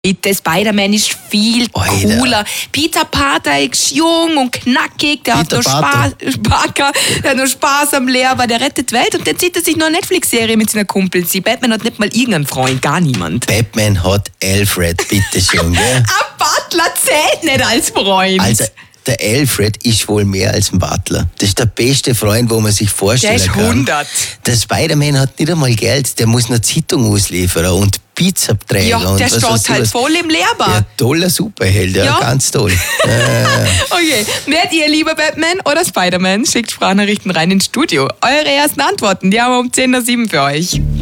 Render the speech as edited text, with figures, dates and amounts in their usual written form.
Der Spider-Man ist viel cooler. Peter Parker ist jung und knackig, der hat noch Spaß am Lehrer, der rettet die Welt und dann zieht er sich noch eine Netflix-Serie mit seiner Kumpels. Batman hat nicht mal irgendeinen Freund, gar niemand. Batman hat Alfred, bitteschön, gell? Ein Butler zählt nicht als Freund. Also, der Alfred ist wohl mehr als ein Butler. Das ist der beste Freund, wo man sich vorstellen kann. Der ist 100. Der Spider-Man hat nicht einmal Geld, der muss eine Zeitung ausliefern und Pizzaträger. Ja, und der steht halt voll im Lehrbar. Ja, toller Superheld, ja, ganz toll. Okay, werdet ihr lieber Batman oder Spider-Man? Schickt Sprachnachrichten rein ins Studio. Eure ersten Antworten, die haben wir um 10:07 für euch.